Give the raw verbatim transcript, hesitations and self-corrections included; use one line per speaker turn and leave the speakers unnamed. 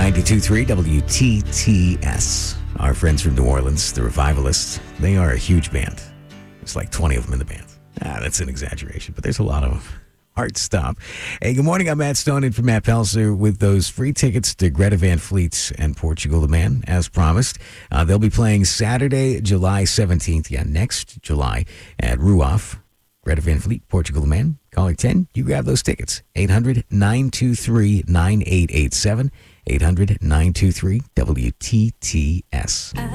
ninety-two point three W T T S. Our friends from New Orleans, the Revivalists, they are a huge band. There's like twenty of them in the band. Ah, that's an exaggeration, but there's a lot of them. Hard stop. Hey, good morning. I'm Matt Stone in for Matt Pelser with those free tickets to Greta Van Fleet and Portugal the Man, as promised. Uh, they'll be playing Saturday, July seventeenth, yeah, next July at Ruoff. Greta Van Fleet, Portugal the Man. Caller ten, you grab those tickets. eight hundred, nine two three, nine eight eight seven. eight hundred, nine two three, W T T S.